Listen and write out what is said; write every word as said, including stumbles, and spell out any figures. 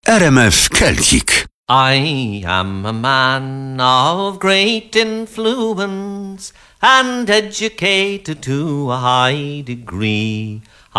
R M F Celtic. I am a man of great influence and educated to a high degree.